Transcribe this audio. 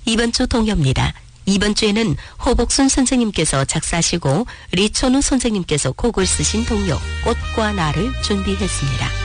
이번 주 동요입니다. 이번 주에는 호복순 선생님께서 작사하시고 리천우 선생님께서 곡을 쓰신 동요 꽃과 나를 준비했습니다.